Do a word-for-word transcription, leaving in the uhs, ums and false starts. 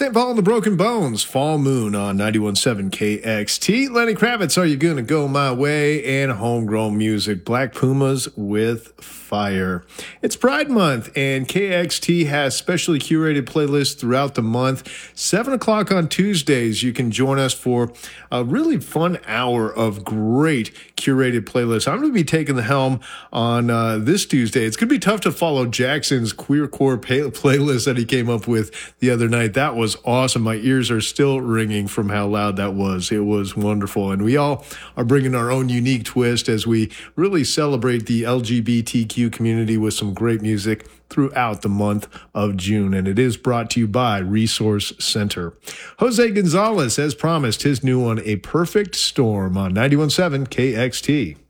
Saint Paul and the Broken Bones, Fall Moon on ninety-one point seven K X T. Lenny Kravitz, Are You Gonna Go My Way? And homegrown music, Black Pumas with Fire. It's Pride Month, and K X T has specially curated playlists throughout the month. seven o'clock on Tuesdays, you can join us for a really fun hour of great curated playlists. I'm going to be taking the helm on uh, this Tuesday. It's going to be tough to follow Jackson's queercore pay- playlist that he came up with the other night. That was awesome. My ears are still ringing from how loud that was. It was wonderful. And we all are bringing our own unique twist as we really celebrate the L G B T Q community with some great music throughout the month of June. And it is brought to you by Resource Center. Jose Gonzalez has promised his new one, A Perfect Storm, on ninety-one point seven K X T.